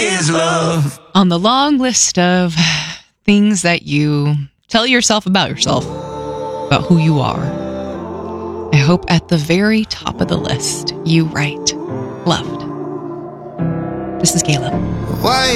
is love. On the long list of things that you tell yourself, about who you are, I hope at the very top of the list you write loved. This is Caleb. Why